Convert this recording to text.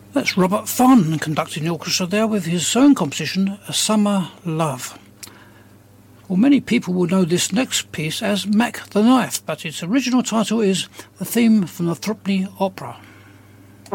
That's Robert Farn conducting the orchestra there with his own composition, A Summer Love. Well, many people will know this next piece as Mac the Knife, but its original title is The Theme from the Threepenny Opera.